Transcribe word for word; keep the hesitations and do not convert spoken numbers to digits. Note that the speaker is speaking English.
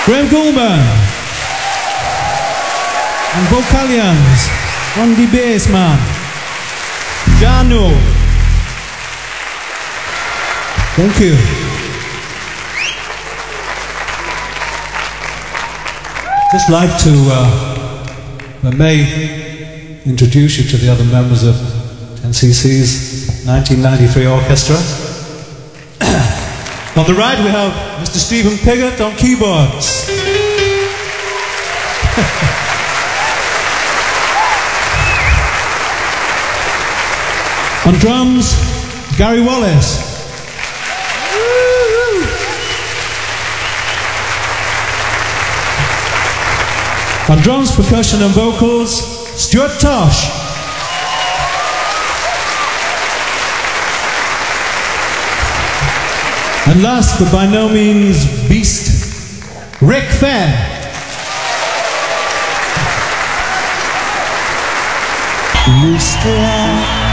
Graham Gulman. And vocalians, Randy Bassman, Janu. Thank you. Just like to, uh, I may introduce you to the other members of ten C C's nineteen ninety-three orchestra. On the right we have Mister Stephen Pigott on keyboards. On drums, Gary Wallace. On drums, percussion and vocals, Stuart Tosh. And last but by no means beast, Rick Fenn. Mister